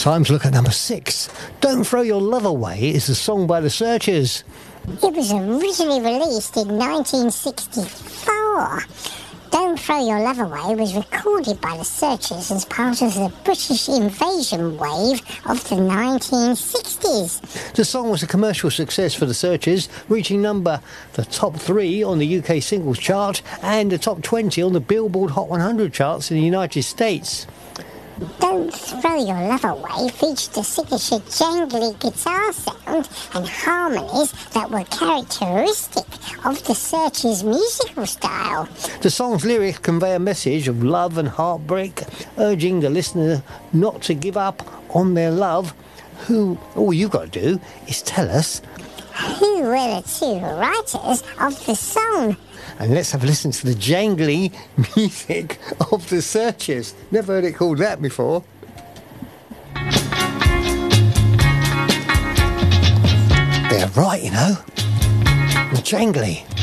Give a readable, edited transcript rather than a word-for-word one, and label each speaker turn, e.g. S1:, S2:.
S1: Time to look at number 6. Don't Throw Your Love Away is a song by the Searchers.
S2: It was originally released in 1964. Don't Throw Your Love Away was recorded by the Searchers as part of the British invasion wave of the 1960s.
S1: The song was a commercial success for the Searchers, reaching the top 3 on the UK singles chart and the top 20 on the Billboard Hot 100 charts in the United States.
S2: Don't Throw Your Love Away featured a signature jangly guitar sound and harmonies that were characteristic of the Searchers' musical style.
S1: The song's lyrics convey a message of love and heartbreak, urging the listener not to give up on their love. All you got to do is tell us
S2: who were the 2 writers of the song.
S1: And let's have a listen to the jangly music of the Searchers. Never heard it called that before. They're right, you know. Jangly.